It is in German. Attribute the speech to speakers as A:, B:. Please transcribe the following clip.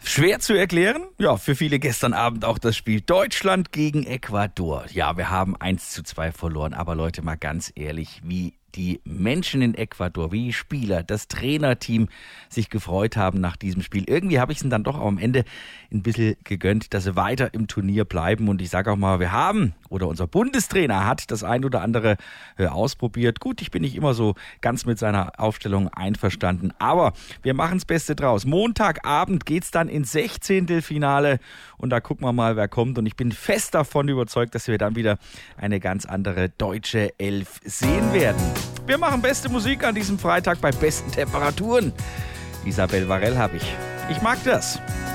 A: Schwer zu erklären? Ja, für viele gestern Abend auch das Spiel Deutschland gegen Ecuador. Ja, wir haben 1:2 verloren, aber Leute, mal ganz ehrlich, wie die Menschen in Ecuador, wie die Spieler, das Trainerteam sich gefreut haben nach diesem Spiel. Irgendwie habe ich es ihnen dann doch auch am Ende ein bisschen gegönnt, dass sie weiter im Turnier bleiben. Und ich sage auch mal, unser Bundestrainer hat das ein oder andere ausprobiert. Gut, ich bin nicht immer so ganz mit seiner Aufstellung einverstanden, aber wir machen das Beste draus. Montagabend geht's dann ins 16. Finale und da gucken wir mal, wer kommt. Und ich bin fest davon überzeugt, dass wir dann wieder eine ganz andere deutsche Elf sehen werden. Wir machen beste Musik an diesem Freitag bei besten Temperaturen. Isabel Varell habe ich. Ich mag das.